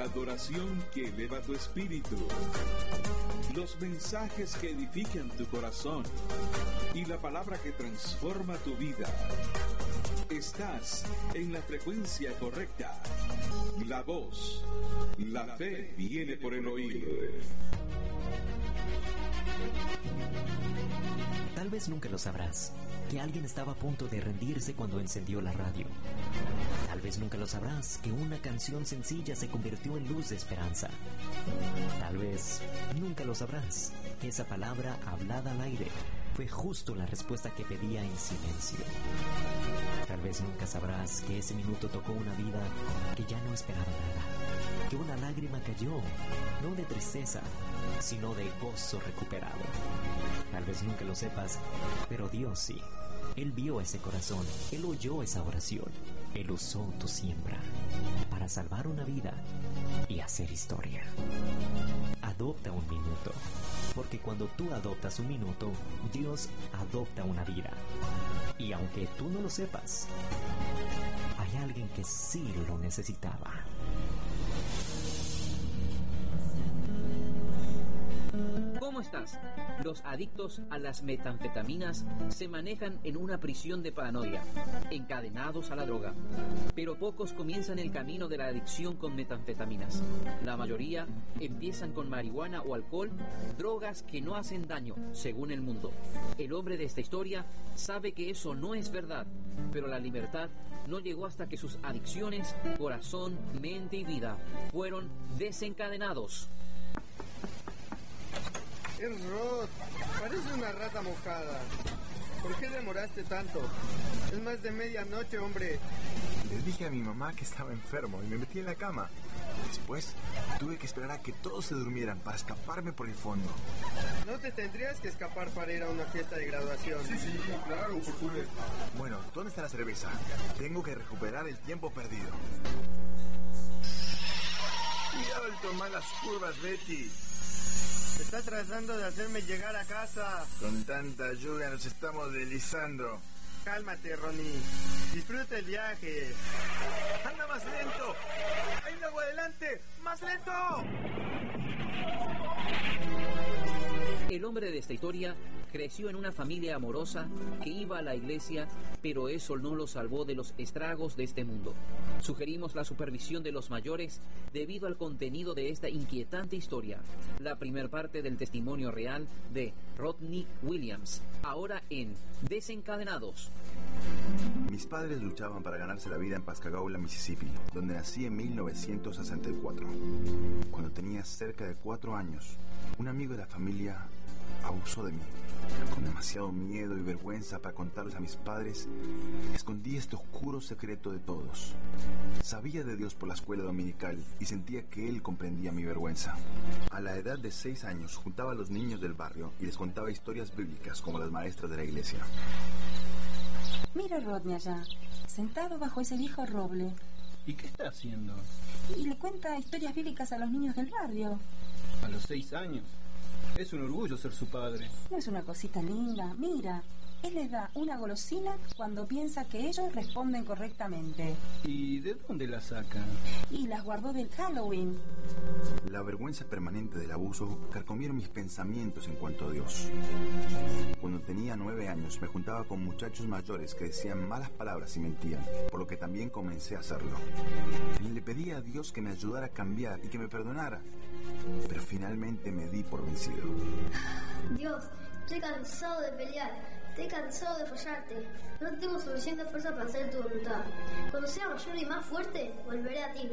La adoración que eleva tu espíritu, los mensajes que edifican tu corazón y la palabra que transforma tu vida. Estás en la frecuencia correcta. La voz, la fe viene por el oído. Tal vez nunca lo sabrás, que alguien estaba a punto de rendirse cuando encendió la radio. Tal vez nunca lo sabrás, que una canción sencilla se convirtió en luz de esperanza. Tal vez nunca lo sabrás, que esa palabra hablada al aire fue justo la respuesta que pedía en silencio. Tal vez nunca sabrás que ese minuto tocó una vida que ya no esperaba nada, que una lágrima cayó, no de tristeza, sino de gozo recuperado. Tal vez nunca lo sepas, pero Dios sí. Él vio ese corazón, Él oyó esa oración, Él usó tu siembra para salvar una vida y hacer historia. Adopta un minuto, porque cuando tú adoptas un minuto, Dios adopta una vida. Y aunque tú no lo sepas, hay alguien que sí lo necesitaba. ¿Cómo estás? Los adictos a las metanfetaminas se manejan en una prisión de paranoia, encadenados a la droga. Pero pocos comienzan el camino de la adicción con metanfetaminas. La mayoría empiezan con marihuana o alcohol, drogas que no hacen daño, según el mundo. El hombre de esta historia sabe que eso no es verdad, pero la libertad no llegó hasta que sus adicciones, corazón, mente y vida fueron desencadenados. Es Rod, parece una rata mojada. ¿Por qué demoraste tanto? Es más de medianoche, hombre. Le dije a mi mamá que estaba enfermo y me metí en la cama. Después tuve que esperar a que todos se durmieran para escaparme por el fondo. ¿No te tendrías que escapar para ir a una fiesta de graduación? Sí, claro, por supuesto. Bueno, ¿dónde está la cerveza? Tengo que recuperar el tiempo perdido. Cuidado al tomar las curvas, Betty. Está tratando de hacerme llegar a casa. Con tanta lluvia nos estamos deslizando. Cálmate, Ronnie. Disfruta el viaje. ¡Anda más lento! ¡Hay un agua adelante! ¡Más lento! El hombre de esta historia creció en una familia amorosa que iba a la iglesia, pero eso no lo salvó de los estragos de este mundo. Sugerimos la supervisión de los mayores debido al contenido de esta inquietante historia. La primera parte del testimonio real de Rodney Williams, ahora en Desencadenados. Mis padres luchaban para ganarse la vida en Pascagoula, Mississippi, donde nací en 1964. Cuando tenía cerca de 4 años, un amigo de la familia abusó de mí. Con demasiado miedo y vergüenza para contarles a mis padres, escondí este oscuro secreto de todos. Sabía de Dios por la escuela dominical y sentía que Él comprendía mi vergüenza. A la edad de 6 años, juntaba a los niños del barrio y les contaba historias bíblicas como las maestras de la iglesia. Mira a Rodney allá, sentado bajo ese viejo roble. ¿Y qué está haciendo? Y le cuenta historias bíblicas a los niños del barrio. A los 6 años. Es un orgullo ser su padre. No es una cosita linda. Mira, él les da una golosina cuando piensa que ellos responden correctamente. ¿Y de dónde la saca? Y las guardó del Halloween. La vergüenza permanente del abuso carcomieron mis pensamientos en cuanto a Dios. Cuando tenía 9 años me juntaba con muchachos mayores que decían malas palabras y mentían, por lo que también comencé a hacerlo. Le pedí a Dios que me ayudara a cambiar y que me perdonara, pero finalmente me di por vencido. Dios, estoy cansado de pelear, estoy cansado de fallarte. No tengo suficiente fuerza para hacer tu voluntad. Cuando sea mayor y más fuerte, volveré a ti.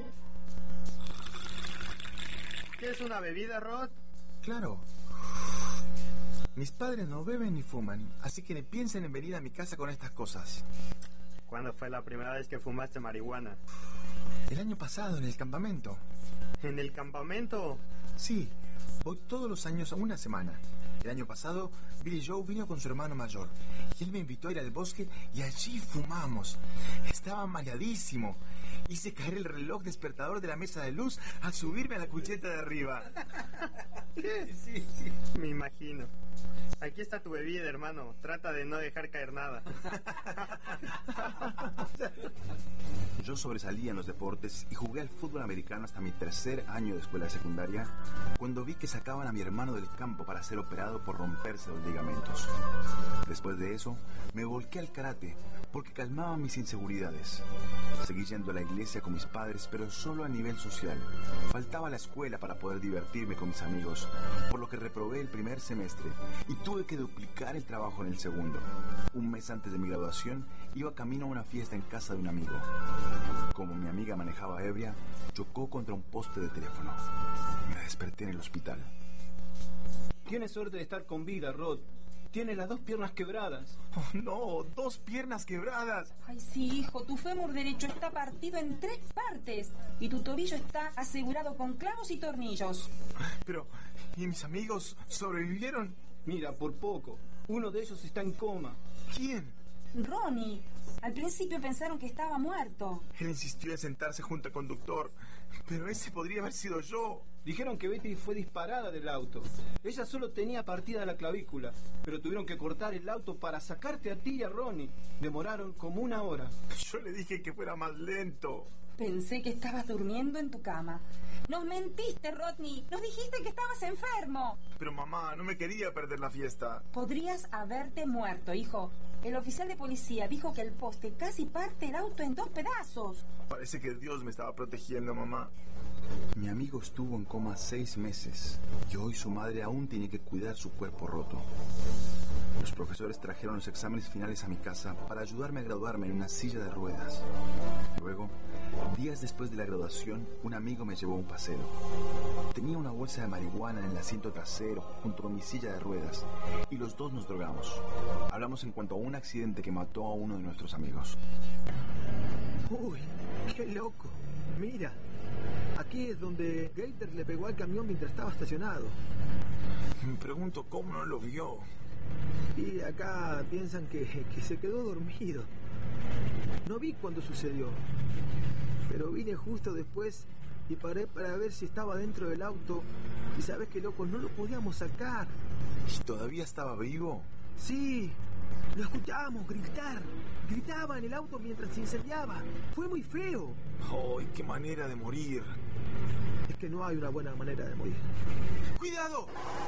¿Qué es una bebida, Rod? Claro. Mis padres no beben ni fuman, así que ni piensen en venir a mi casa con estas cosas. ¿Cuándo fue la primera vez que fumaste marihuana? El año pasado, en el campamento. ¿En el campamento? Sí, voy todos los años a una semana. El año pasado, Billy Joe vino con su hermano mayor y él me invitó a ir al bosque y allí fumamos. Estaba mareadísimo Hice caer el reloj despertador de la mesa de luz al subirme a la cucheta de arriba. Sí. Me imagino. Aquí está tu bebida, hermano. Trata de no dejar caer nada. Yo sobresalía en los deportes y jugué al fútbol americano hasta mi 3er año de escuela secundaria, cuando vi que sacaban a mi hermano del campo para ser operado por romperse los ligamentos. Después de eso, me volqué al karate porque calmaba mis inseguridades. Seguí yendo a la iglesia con mis padres, pero solo a nivel social. Faltaba a la escuela para poder divertirme con mis amigos, por lo que reprobé el primer semestre y tuve que duplicar el trabajo en el segundo. Un mes antes de mi graduación, iba camino a una fiesta en casa de un amigo. Como mi amiga manejaba ebria, chocó contra un poste de teléfono. Me desperté en el hospital. Tienes suerte de estar con vida, Rod. Tienes las 2 piernas quebradas. Oh, no, 2 piernas quebradas. Ay, sí, hijo, tu fémur derecho está partido en 3 partes y tu tobillo está asegurado con clavos y tornillos. Pero, ¿y mis amigos sobrevivieron? Mira, por poco. Uno de ellos está en coma. ¿Quién? Ronnie. Al principio pensaron que estaba muerto. Él insistió en sentarse junto al conductor, pero ese podría haber sido yo. Dijeron que Betty fue disparada del auto. Ella solo tenía partida la clavícula, pero tuvieron que cortar el auto para sacarte a ti y a Ronnie. Demoraron como 1 hora. Yo le dije que fuera más lento. Pensé que estabas durmiendo en tu cama. Nos mentiste, Rodney. Nos dijiste que estabas enfermo. Pero mamá, no me quería perder la fiesta. Podrías haberte muerto, hijo. El oficial de policía dijo que el poste casi parte el auto en 2 pedazos. Parece que Dios me estaba protegiendo, mamá. Mi amigo estuvo en coma 6 meses y hoy su madre aún tiene que cuidar su cuerpo roto. Los profesores trajeron los exámenes finales a mi casa para ayudarme a graduarme en una silla de ruedas. Luego, días después de la graduación, un amigo me llevó a un paseo. Tenía una bolsa de marihuana en el asiento trasero junto a mi silla de ruedas y los dos nos drogamos. Hablamos en cuanto a un accidente que mató a uno de nuestros amigos. Uy, qué loco. Mira, aquí es donde Gator le pegó al camión mientras estaba estacionado. Me pregunto cómo no lo vio. Y acá piensan que se quedó dormido. No vi cuando sucedió, pero vine justo después y paré para ver si estaba dentro del auto. Y sabes qué, loco, no lo podíamos sacar. ¿Y todavía estaba vivo? Sí, lo escuchábamos gritar. Gritaba en el auto mientras se incendiaba. Fue muy feo. ¡Ay, qué manera de morir! Es que no hay una buena manera de morir. ¡Cuidado!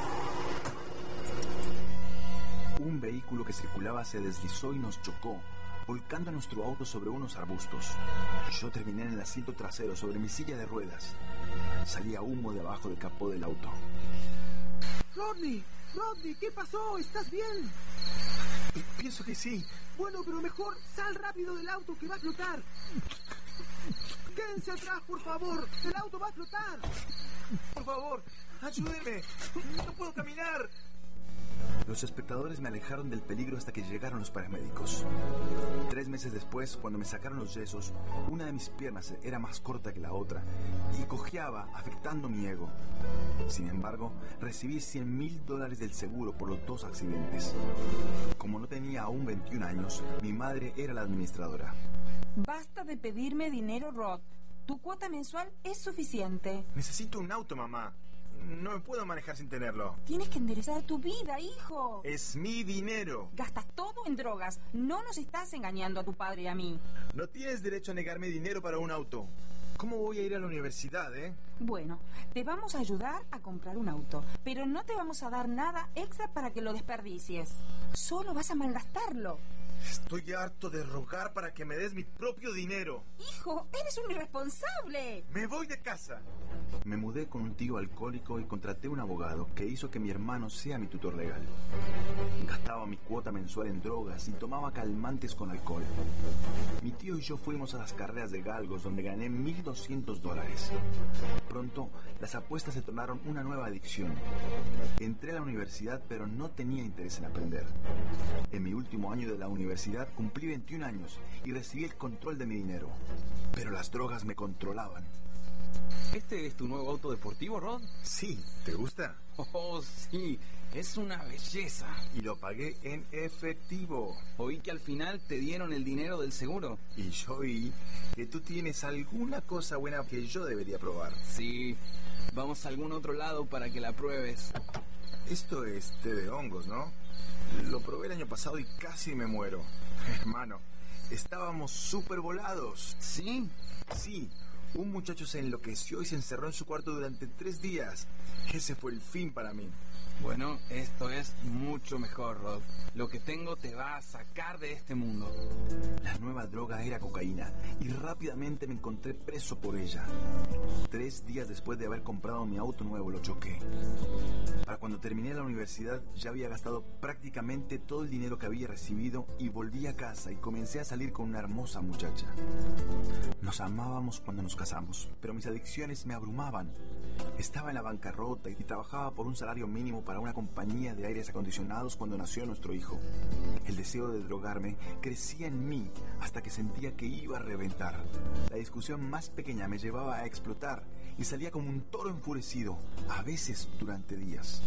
Un vehículo que circulaba se deslizó y nos chocó, volcando nuestro auto sobre unos arbustos. Yo terminé en el asiento trasero sobre mi silla de ruedas. Salía humo debajo del capó del auto. Rodney, ¿qué pasó? ¿Estás bien? Pienso que sí. Bueno, pero mejor sal rápido del auto que va a explotar. Quédense atrás, por favor. El auto va a explotar. Por favor, ayúdeme. No puedo caminar. Los espectadores me alejaron del peligro hasta que llegaron los paramédicos. 3 meses después, cuando me sacaron los yesos, una de mis piernas era más corta que la otra y cojeaba, afectando mi ego. Sin embargo, recibí $100,000 del seguro por los 2 accidentes. Como no tenía aún 21 años, mi madre era la administradora. Basta de pedirme dinero, Rod. Tu cuota mensual es suficiente. Necesito un auto, mamá. No me puedo manejar sin tenerlo. Tienes que enderezar tu vida, hijo. Es mi dinero. Gastas todo en drogas. No nos estás engañando a tu padre y a mí. No tienes derecho a negarme dinero para un auto. ¿Cómo voy a ir a la universidad, Bueno, te vamos a ayudar a comprar un auto, pero no te vamos a dar nada extra para que lo desperdicies. Solo vas a malgastarlo. Estoy harto de rogar para que me des mi propio dinero. Hijo, eres un irresponsable. Me voy de casa. Me mudé con un tío alcohólico y contraté un abogado que hizo que mi hermano sea mi tutor legal. Gastaba mi cuota mensual en drogas y tomaba calmantes con alcohol. Mi tío y yo fuimos a las carreras de galgos donde gané $1,200. Pronto, las apuestas se tornaron una nueva adicción. Entré a la universidad, pero no tenía interés en aprender. En mi último año de la universidad cumplí 21 años y recibí el control de mi dinero. Pero las drogas me controlaban. ¿Este es tu nuevo auto deportivo, Rod? Sí, ¿te gusta? Oh, sí, es una belleza. Y lo pagué en efectivo. Oí que al final te dieron el dinero del seguro. Y yo oí que tú tienes alguna cosa buena que yo debería probar. Sí, vamos a algún otro lado para que la pruebes. Esto es té de hongos, ¿no? Lo probé el año pasado y casi me muero. Hermano, estábamos súper volados. ¿Sí? Sí, un muchacho se enloqueció y se encerró en su cuarto durante 3 días. Ese fue el fin para mí. Bueno, esto es mucho mejor, Rod. Lo que tengo te va a sacar de este mundo. La nueva droga era cocaína y rápidamente me encontré preso por ella. 3 días después de haber comprado mi auto nuevo lo choqué. Para cuando terminé la universidad ya había gastado prácticamente todo el dinero que había recibido y volví a casa y comencé a salir con una hermosa muchacha. Nos amábamos cuando nos casamos, pero mis adicciones me abrumaban. Estaba en la bancarrota y trabajaba por un salario mínimo para una compañía de aires acondicionados cuando nació nuestro hijo. El deseo de drogarme crecía en mí hasta que sentía que iba a reventar. La discusión más pequeña me llevaba a explotar y salía como un toro enfurecido, a veces durante días.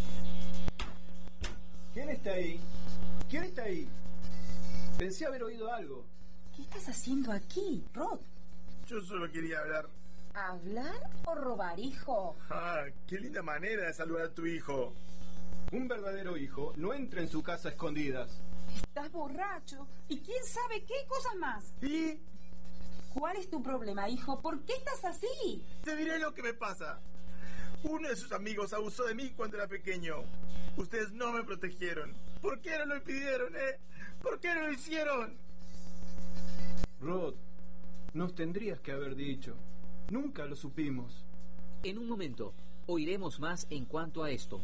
¿Quién está ahí? ¿Quién está ahí? Pensé haber oído algo. ¿Qué estás haciendo aquí, Rod? Yo solo quería hablar. ¿Hablar o robar, hijo? ¡Ah, qué linda manera de saludar a tu hijo! Un verdadero hijo no entra en su casa a escondidas. Estás borracho y quién sabe qué cosas más. ¿Y? ¿Cuál es tu problema, hijo? ¿Por qué estás así? Te diré lo que me pasa. Uno de sus amigos abusó de mí cuando era pequeño. Ustedes no me protegieron. ¿Por qué no lo impidieron, ¿Por qué no lo hicieron? Rod, nos tendrías que haber dicho. Nunca lo supimos. En un momento, oiremos más en cuanto a esto.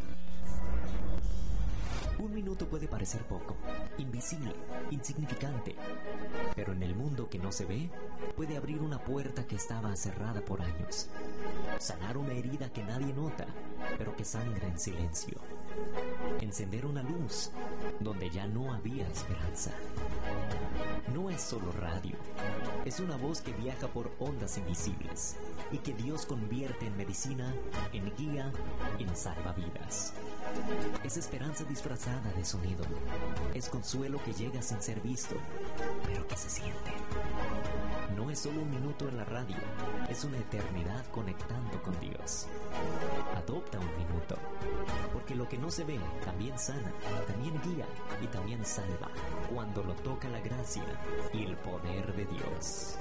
Un minuto puede parecer poco, invisible, insignificante, pero en el mundo que no se ve, puede abrir una puerta que estaba cerrada por años, sanar una herida que nadie nota, pero que sangra en silencio, encender una luz donde ya no había esperanza. No es solo radio, es una voz que viaja por ondas invisibles y que Dios convierte en medicina, en guía, en salvavidas. Es esperanza disfrazada de sonido, es consuelo que llega sin ser visto, pero que se siente. No es solo un minuto en la radio, es una eternidad conectando con Dios. Adopta un minuto, porque lo que no se ve también sana, también guía y también salva, cuando lo toca la gracia y el poder de Dios.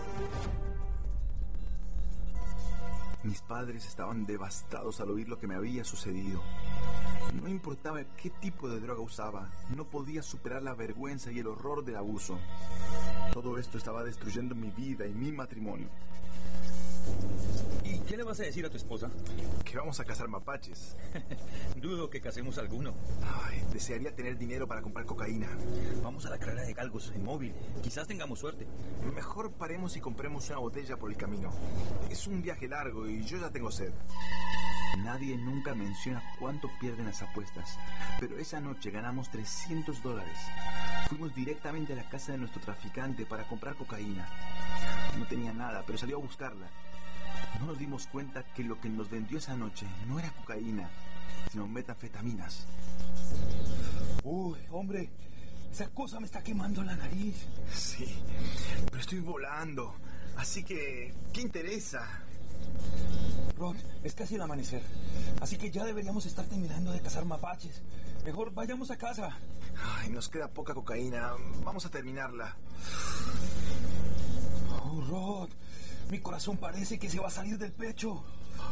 Mis padres estaban devastados al oír lo que me había sucedido. No importaba qué tipo de droga usaba, no podía superar la vergüenza y el horror del abuso. Todo esto estaba destruyendo mi vida y mi matrimonio. ¿Y qué le vas a decir a tu esposa? Que vamos a cazar mapaches. Dudo que casemos alguno. Ay, desearía tener dinero para comprar cocaína. Vamos a la carrera de galgos en móvil. Quizás tengamos suerte. Mejor paremos y compremos una botella por el camino. Es un viaje largo y yo ya tengo sed. Nadie nunca menciona cuánto pierden las apuestas, pero esa noche ganamos $300. Fuimos directamente a la casa de nuestro traficante para comprar cocaína. No tenía nada, pero salió a buscarla. No nos dimos cuenta que lo que nos vendió esa noche no era cocaína, sino metanfetaminas. Uy, hombre, esa cosa me está quemando la nariz. Sí, pero estoy volando, así que, ¿qué interesa? Rod, es casi el amanecer, así que ya deberíamos estar terminando de cazar mapaches. Mejor vayamos a casa. Ay, nos queda poca cocaína, vamos a terminarla. Oh, Rod, mi corazón parece que se va a salir del pecho.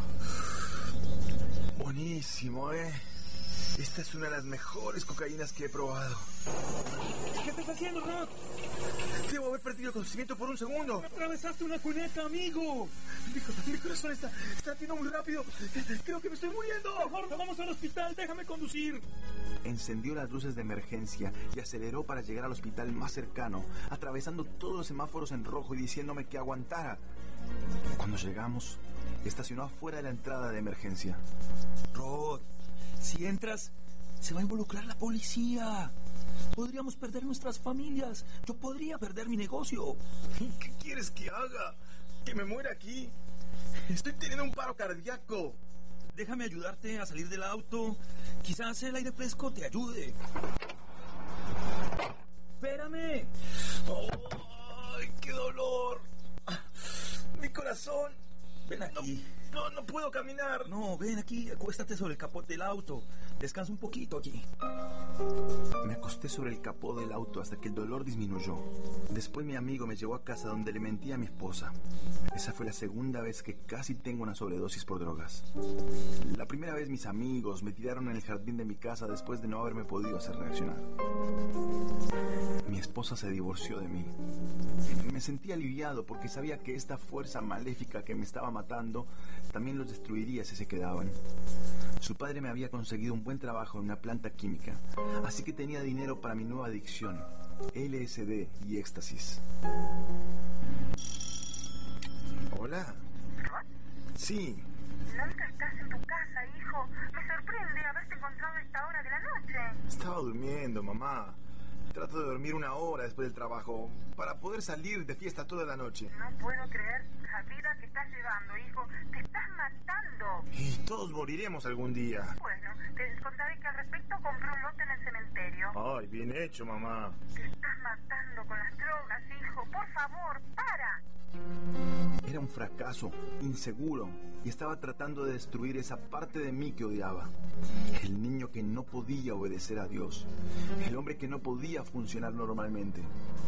Buenísimo, Esta es una de las mejores cocaínas que he probado. ¿Qué estás haciendo, Rod? Debo haber perdido el conocimiento por un segundo. ¡Atravesaste una cuneta, amigo! Mi corazón está latiendo muy rápido. Creo que me estoy muriendo. Mejor vamos al hospital, déjame conducir. Encendió las luces de emergencia y aceleró para llegar al hospital más cercano, atravesando todos los semáforos en rojo y diciéndome que aguantara. Cuando llegamos, estacionó afuera de la entrada de emergencia. Rod, si entras, se va a involucrar la policía. Podríamos perder nuestras familias. Yo podría perder mi negocio. ¿Qué quieres que haga? ¿Que me muera aquí? Estoy teniendo un paro cardíaco. Déjame ayudarte a salir del auto. Quizás el aire fresco te ayude. ¡Espérame! ¡Ay, qué dolor! ¡Mi corazón! Ven aquí. No puedo caminar. No, ven aquí, acuéstate sobre el capó del auto. Descansa un poquito aquí. Me acosté sobre el capó del auto hasta que el dolor disminuyó. Después mi amigo me llevó a casa donde le mentí a mi esposa. Esa fue la segunda vez que casi tengo una sobredosis por drogas. La primera vez mis amigos me tiraron en el jardín de mi casa después de no haberme podido hacer reaccionar. Mi esposa se divorció de mí. Me sentí aliviado porque sabía que esta fuerza maléfica que me estaba matando también los destruiría si se quedaban. Su padre me había conseguido un buen trabajo en una planta química, así que tenía dinero para mi nueva adicción, LSD y éxtasis. ¿Hola? Sí. Nunca estás en tu casa, hijo. Me sorprende haberte encontrado a esta hora de la noche. Estaba durmiendo, mamá. Trato de dormir 1 hora después del trabajo para poder salir de fiesta toda la noche. No puedo creer la vida que estás llevando, hijo. Te estás matando. Y todos moriremos algún día. Bueno, te contaré que al respecto compré un lote en el cementerio. Ay, bien hecho, mamá. Te estás matando con las drogas, hijo. Por favor, para. Era un fracaso, inseguro, y estaba tratando de destruir esa parte de mí que odiaba. El niño que no podía obedecer a Dios. El hombre que no podía funcionar normalmente.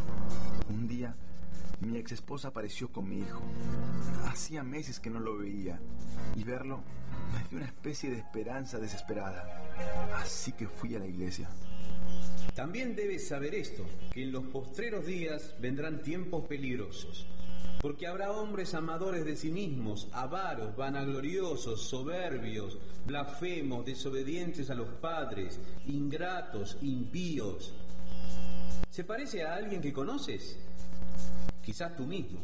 Un día, mi ex esposa apareció con mi hijo. Hacía meses que no lo veía, y verlo me dio una especie de esperanza desesperada. Así que fui a la iglesia. También debes saber esto, que en los postreros días vendrán tiempos peligrosos. Porque habrá hombres amadores de sí mismos, avaros, vanagloriosos, soberbios, blasfemos, desobedientes a los padres, ingratos, impíos. ¿Se parece a alguien que conoces? Quizás tú mismo.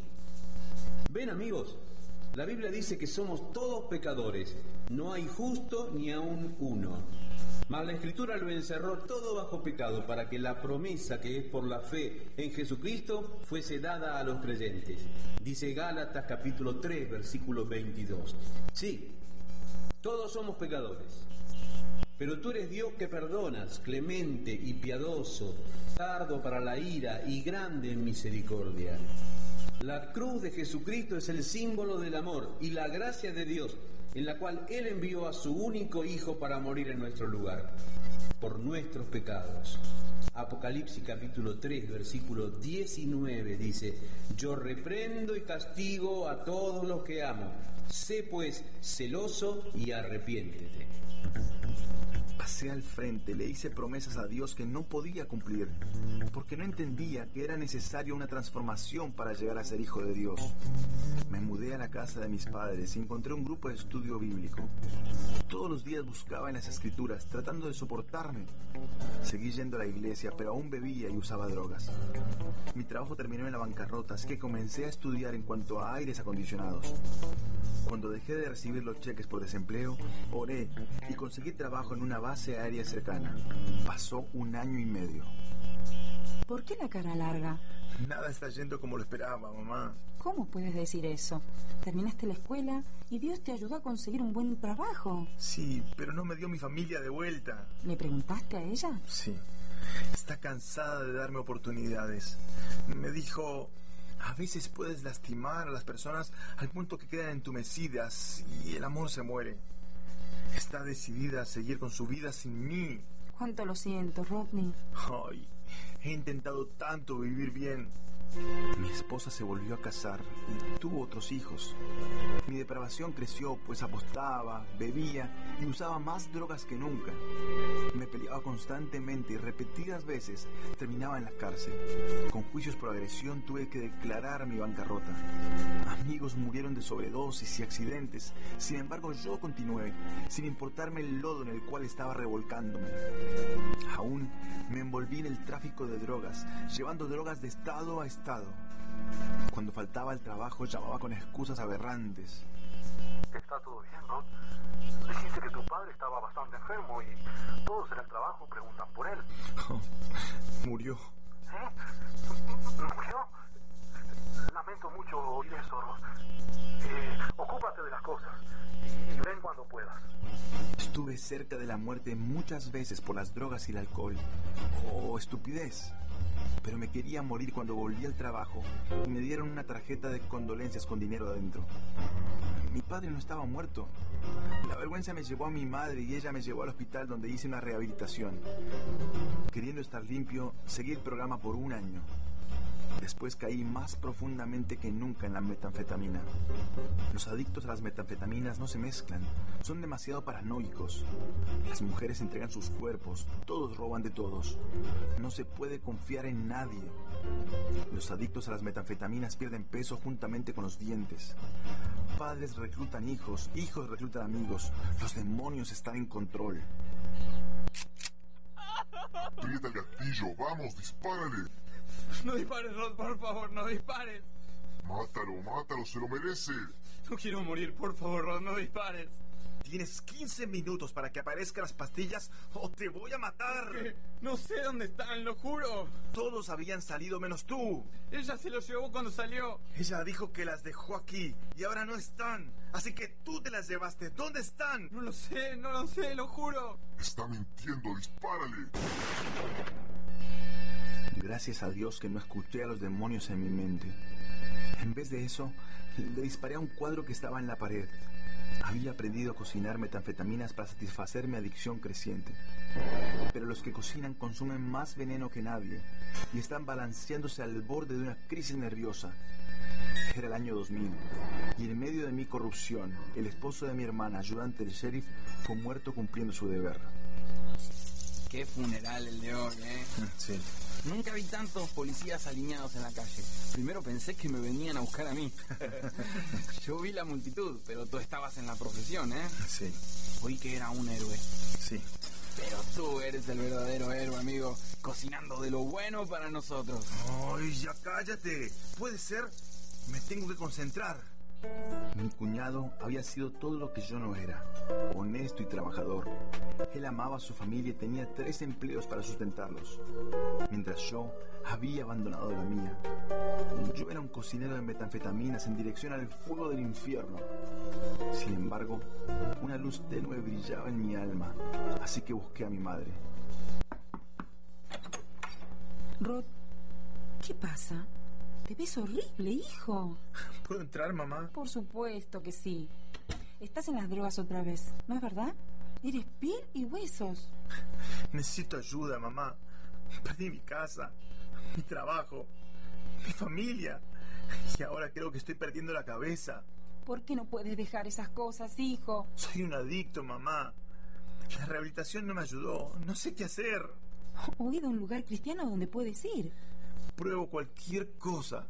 Ven, amigos, la Biblia dice que somos todos pecadores, no hay justo ni aun uno. Mas la Escritura lo encerró todo bajo pecado para que la promesa que es por la fe en Jesucristo fuese dada a los creyentes. Dice Gálatas capítulo 3, versículo 22. Sí, todos somos pecadores. Pero tú eres Dios que perdonas, clemente y piadoso, tardo para la ira y grande en misericordia. La cruz de Jesucristo es el símbolo del amor y la gracia de Dios, en la cual Él envió a su único Hijo para morir en nuestro lugar, por nuestros pecados. Apocalipsis capítulo 3, versículo 19 dice: yo reprendo y castigo a todos los que amo. Sé pues celoso y arrepiéntete. Pasé al frente, le hice promesas a Dios que no podía cumplir, porque no entendía que era necesaria una transformación para llegar a ser hijo de Dios. Me mudé a la casa de mis padres y encontré un grupo de estudio bíblico. Todos los días buscaba en las escrituras, tratando de soportarme. Seguí yendo a la iglesia, pero aún bebía y usaba drogas. Mi trabajo terminó en la bancarrota, así que comencé a estudiar en cuanto a aires acondicionados. Cuando dejé de recibir los cheques por desempleo, oré y conseguí trabajo en una base aérea cercana. Pasó 1 año y medio. ¿Por qué la cara larga? Nada está yendo como lo esperaba, mamá. ¿Cómo puedes decir eso? Terminaste la escuela y Dios te ayudó a conseguir un buen trabajo. Sí, pero no me dio mi familia de vuelta. ¿Le preguntaste a ella? Sí. Está cansada de darme oportunidades. Me dijo: a veces puedes lastimar a las personas al punto que quedan entumecidas y el amor se muere. Está decidida a seguir con su vida sin mí. Cuánto lo siento, Rodney. Ay, he intentado tanto vivir bien. Mi esposa se volvió a casar y tuvo otros hijos. Mi depravación creció, pues apostaba, bebía y usaba más drogas que nunca. Me peleaba constantemente y repetidas veces terminaba en la cárcel. Con juicios por agresión tuve que declarar mi bancarrota. Amigos murieron de sobredosis y accidentes. Sin embargo, yo continué, sin importarme el lodo en el cual estaba revolcándome. Aún me envolví en el tráfico de drogas, llevando drogas de estado a estado. Cuando faltaba el trabajo, llamaba con excusas aberrantes. ¿Está todo bien, Rod? Dijiste que tu padre estaba bastante enfermo y todos en el trabajo preguntan por él. Oh, murió. ¿Murió? Lamento mucho oír eso, Rod. Ocupa cerca de la muerte muchas veces por las drogas y el alcohol. O estupidez. Pero me quería morir cuando volví al trabajo y me dieron una tarjeta de condolencias con dinero adentro. Mi padre no estaba muerto. La vergüenza me llevó a mi madre y ella me llevó al hospital donde hice una rehabilitación. Queriendo estar limpio, seguí el programa por 1 año. Después caí más profundamente que nunca en la metanfetamina. Los adictos a las metanfetaminas no se mezclan, son demasiado paranoicos. Las mujeres entregan sus cuerpos, todos roban de todos. No se puede confiar en nadie. Los adictos a las metanfetaminas pierden peso juntamente con los dientes. Padres reclutan hijos, hijos reclutan amigos. Los demonios están en control. Aprieta el gatillo, vamos, dispárale. No dispares, Rod, por favor, no dispares. Mátalo, se lo merece. No quiero morir, por favor, Rod, no dispares. Tienes 15 minutos para que aparezcan las pastillas o te voy a matar. ¿Qué? No sé dónde están, lo juro. Todos habían salido menos tú. Ella se los llevó cuando salió. Ella dijo que las dejó aquí y ahora no están. Así que tú te las llevaste. ¿Dónde están? No lo sé, lo juro. Está mintiendo, dispárale. Gracias a Dios que no escuché a los demonios en mi mente. En vez de eso, le disparé a un cuadro que estaba en la pared. Había aprendido a cocinar metanfetaminas para satisfacer mi adicción creciente. Pero los que cocinan consumen más veneno que nadie y están balanceándose al borde de una crisis nerviosa. Era el año 2000 y en medio de mi corrupción, el esposo de mi hermana, ayudante del sheriff, fue muerto cumpliendo su deber. Qué funeral el de hoy, ¿eh? Sí. Nunca vi tantos policías alineados en la calle. Primero pensé que me venían a buscar a mí. Yo vi la multitud, pero tú estabas en la procesión, ¿eh? Sí. Oí que era un héroe. Sí. Pero tú eres el verdadero héroe, amigo. Cocinando de lo bueno para nosotros. ¡Ay, ya cállate! ¿Puede ser? Me tengo que concentrar. Mi cuñado había sido todo lo que yo no era. Honesto y trabajador. Él amaba a su familia y tenía 3 empleos para sustentarlos. Mientras yo había abandonado la mía. Yo era un cocinero de metanfetaminas en dirección al fuego del infierno. Sin embargo, una luz tenue brillaba en mi alma. Así que busqué a mi madre. Rod, ¿qué pasa? Te ves horrible, hijo. ¿Puedo entrar, mamá? Por supuesto que sí. Estás en las drogas otra vez, ¿no es verdad? Eres piel y huesos. Necesito ayuda, mamá. Perdí mi casa, mi trabajo, mi familia. Y ahora creo que estoy perdiendo la cabeza. ¿Por qué no puedes dejar esas cosas, hijo? Soy un adicto, mamá. La rehabilitación no me ayudó. No sé qué hacer. Oído un lugar cristiano donde puedes ir. Pruebo cualquier cosa.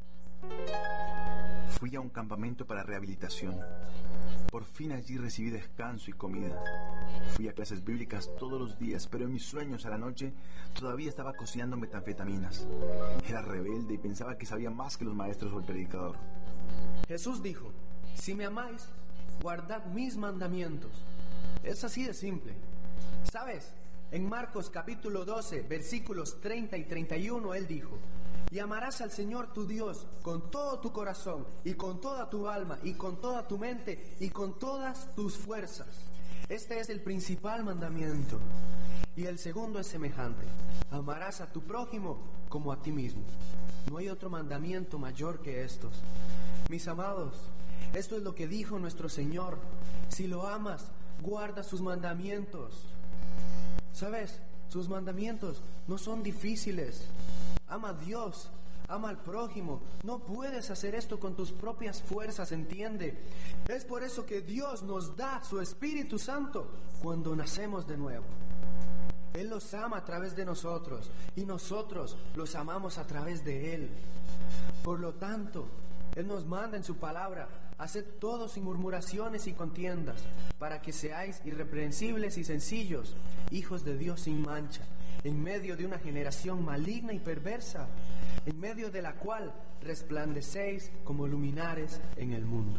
Fui a un campamento para rehabilitación. Por fin allí recibí descanso y comida. Fui a clases bíblicas todos los días, pero en mis sueños a la noche todavía estaba cocinando metanfetaminas. Era rebelde y pensaba que sabía más que los maestros o el predicador. Jesús dijo: si me amáis, guardad mis mandamientos. Es así de simple. ¿Sabes? En Marcos capítulo 12, versículos 30 y 31, Él dijo: y amarás al Señor tu Dios con todo tu corazón y con toda tu alma y con toda tu mente y con todas tus fuerzas. Este es el principal mandamiento. Y el segundo es semejante: amarás a tu prójimo como a ti mismo. No hay otro mandamiento mayor que estos. Mis amados, esto es lo que dijo nuestro Señor: si lo amas, guarda sus mandamientos. ¿Sabes? Sus mandamientos no son difíciles. Ama a Dios, ama al prójimo. No puedes hacer esto con tus propias fuerzas, ¿entiende? Es por eso que Dios nos da su Espíritu Santo cuando nacemos de nuevo. Él los ama a través de nosotros y nosotros los amamos a través de Él. Por lo tanto, Él nos manda en su palabra: haced todo sin murmuraciones y contiendas, para que seáis irreprensibles y sencillos, hijos de Dios sin mancha, en medio de una generación maligna y perversa, en medio de la cual resplandecéis como luminares en el mundo.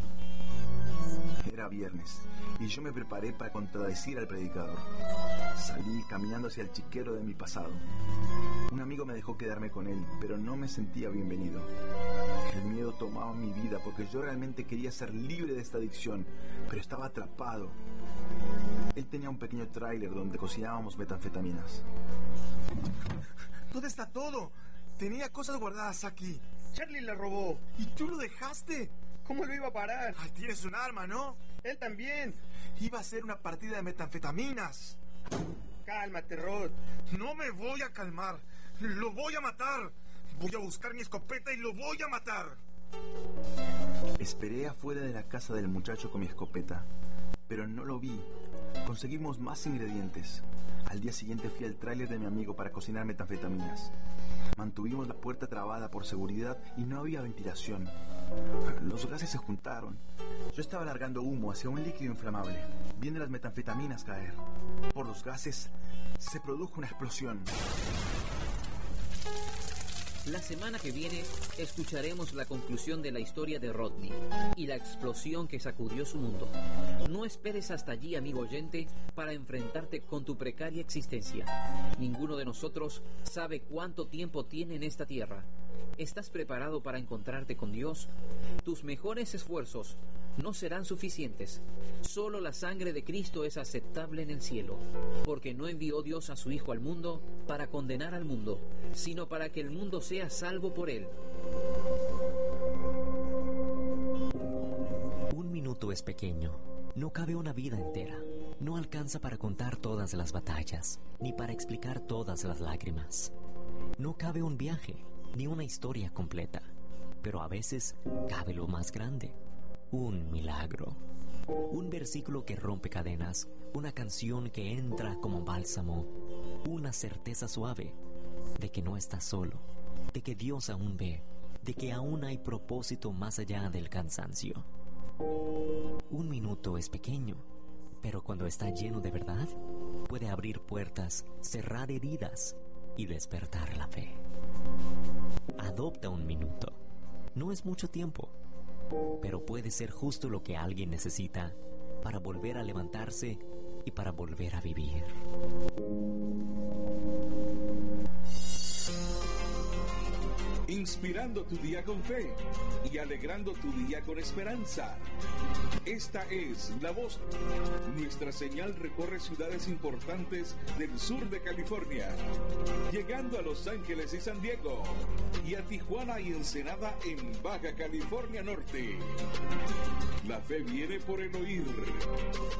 Era viernes y yo me preparé para contradecir al predicador. Salí caminando hacia el chiquero de mi pasado. Un amigo me dejó quedarme con él, pero no me sentía bienvenido. El miedo tomaba mi vida porque yo realmente quería ser libre de esta adicción, pero estaba atrapado. Él tenía un pequeño tráiler donde cocinábamos metanfetaminas. ¿Dónde está todo? Tenía cosas guardadas aquí. Charlie la robó. ¿Y tú lo dejaste? ¿Cómo lo iba a parar? Ay, tienes un arma, ¿no? Él también. Iba a ser una partida de metanfetaminas. Cálmate, Rod. No me voy a calmar. Lo voy a matar. Voy a buscar mi escopeta y lo voy a matar. Esperé afuera de la casa del muchacho con mi escopeta, pero no lo vi. Conseguimos más ingredientes. Al día siguiente fui al tráiler de mi amigo para cocinar metanfetaminas. Mantuvimos la puerta trabada por seguridad y no había ventilación. Los gases se juntaron. Yo estaba largando humo hacia un líquido inflamable, viendo las metanfetaminas caer. Por los gases se produjo una explosión. La semana que viene escucharemos la conclusión de la historia de Rodney y la explosión que sacudió su mundo. No esperes hasta allí, amigo oyente, para enfrentarte con tu precaria existencia. Ninguno de nosotros sabe cuánto tiempo tiene en esta tierra. ¿Estás preparado para encontrarte con Dios? Tus mejores esfuerzos no serán suficientes. Solo la sangre de Cristo es aceptable en el cielo, porque no envió Dios a su Hijo al mundo para condenar al mundo, sino para que el mundo sea salvo por él. Un minuto es pequeño. No cabe una vida entera. No alcanza para contar todas las batallas, ni para explicar todas las lágrimas. No cabe un viaje, ni una historia completa. Pero a veces cabe lo más grande. Un milagro. Un versículo que rompe cadenas. Una canción que entra como bálsamo. Una certeza suave de que no estás solo. De que Dios aún ve. De que aún hay propósito más allá del cansancio. Un minuto es pequeño, pero cuando está lleno de verdad, puede abrir puertas, cerrar heridas y despertar la fe. Adopta un minuto. No es mucho tiempo, pero puede ser justo lo que alguien necesita para volver a levantarse y para volver a vivir. Inspirando tu día con fe y alegrando tu día con esperanza. Esta es La Voz. Nuestra señal recorre ciudades importantes del sur de California, llegando a Los Ángeles y San Diego, y a Tijuana y Ensenada en Baja California Norte. La fe viene por el oír.